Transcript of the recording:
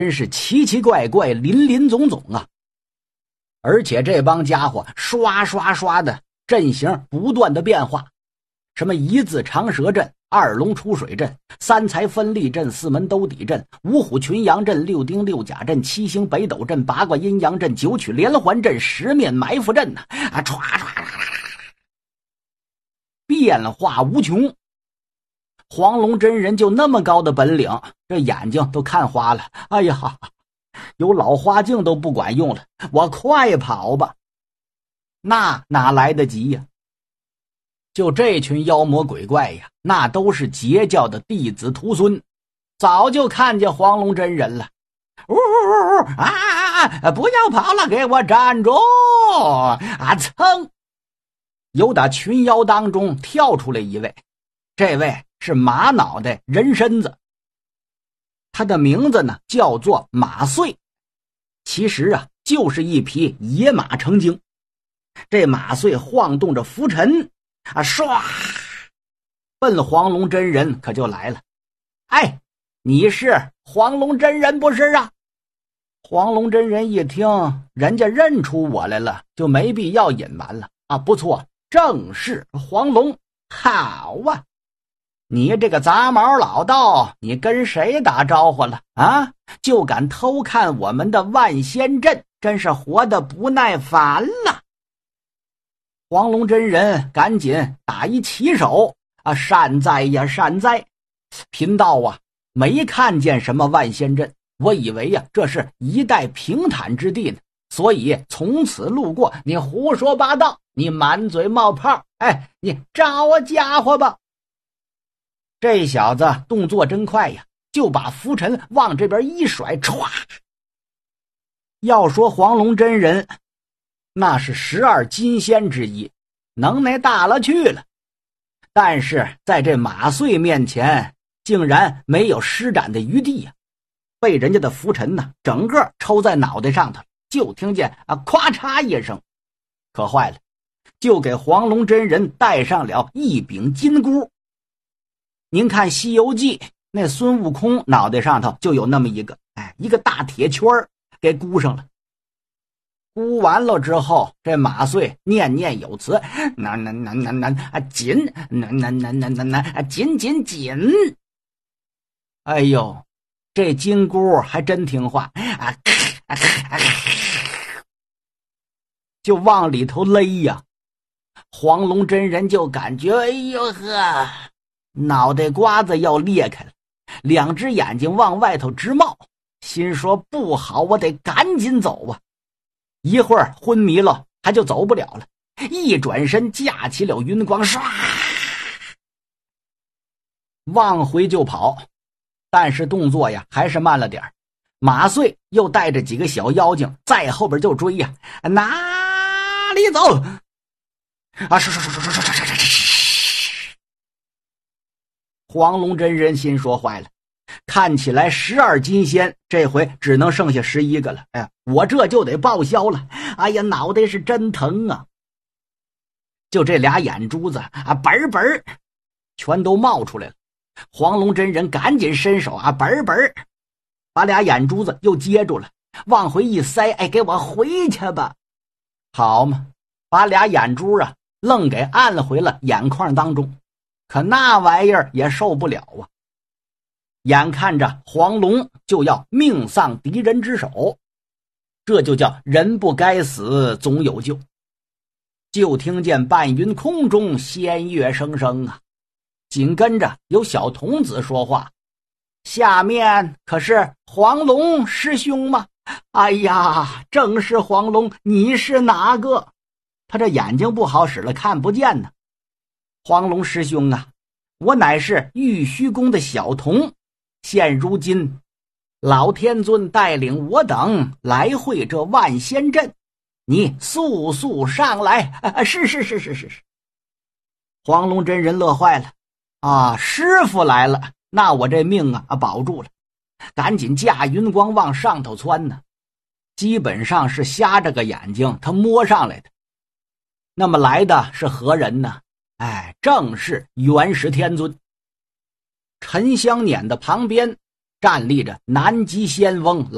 真是奇奇怪怪，林林总总啊！而且这帮家伙刷刷刷的阵型不断的变化，什么一字长蛇阵、二龙出水阵、三才分立阵、四门兜底阵、五虎群羊阵、六丁六甲阵、七星北斗阵、八卦阴阳阵、九曲连环阵、十面埋伏阵呢，唰唰变化无穷。黄龙真人就那么高的本领，这眼睛都看花了。哎呀，有老花镜都不管用了，我快跑吧！那哪来得及呀？就这群妖魔鬼怪呀，那都是截教的弟子徒孙，早就看见黄龙真人了。呜呜呜啊！不要跑了，给我站住！啊！噌！有打群妖当中跳出来一位，这位是马脑袋人身子，他的名字呢叫做马遂，其实啊就是一匹野马成精。这马遂晃动着拂尘啊，唰，奔黄龙真人可就来了。哎，你是黄龙真人不是啊？黄龙真人一听人家认出我来了，就没必要隐瞒了啊，不错，正是黄龙。好啊，你这个杂毛老道，你跟谁打招呼了啊？就敢偷看我们的万仙阵，真是活得不耐烦了。黄龙真人赶紧打一旗手啊，善哉呀善哉。贫道啊没看见什么万仙阵，我以为呀这是一带平坦之地呢，所以从此路过。你胡说八道，你满嘴冒泡，哎，你招家伙吧。这小子动作真快呀，就把拂尘往这边一甩，歘！要说黄龙真人，那是12金仙之一，能耐大了去了。但是在这马遂面前，竟然没有施展的余地呀，被人家的拂尘呢整个抽在脑袋上头，就听见啊咵嚓一声，可坏了，就给黄龙真人戴上了一柄金箍。您看《西游记》那孙悟空脑袋上头就有那么一个，一个大铁圈给箍上了。箍完了之后，这马遂念念有词，紧，紧。哎呦，这金箍还真听话啊，就往里头勒呀。黄龙真人就感觉，哎呦呵，脑袋瓜子要裂开了，两只眼睛往外头直冒，心说不好，我得赶紧走啊。一会儿昏迷了，他就走不了了，一转身架起了云光，唰，往回就跑。但是动作呀还是慢了点，马遂又带着几个小妖精在后边就追呀，哪里走啊！黄龙真人心说坏了，看起来12金仙这回只能剩下11个了，我这就得报销了。哎呀，脑袋是真疼啊！就这俩眼珠子啊，本本全都冒出来了。黄龙真人赶紧伸手啊，本把俩眼珠子又接住了，往回一塞，哎，给我回去吧。好嘛，把俩眼珠啊愣给按回了眼眶当中，可那玩意儿也受不了啊。眼看着黄龙就要命丧敌人之手，这就叫人不该死总有救。就听见半云空中仙乐声声啊，紧跟着有小童子说话，下面可是黄龙师兄吗？哎呀，正是黄龙，你是哪个？他这眼睛不好使了，看不见呢。黄龙师兄啊，我乃是玉虚宫的小童，现如今老天尊带领我等来会这万仙阵，你速速上来。是。黄龙真人乐坏了啊，师傅来了，那我这命啊保住了，赶紧驾云光往上头窜呢。基本上是瞎着个眼睛他摸上来的。那么来的是何人呢？正是元始天尊。沉香辇的旁边站立着南极仙翁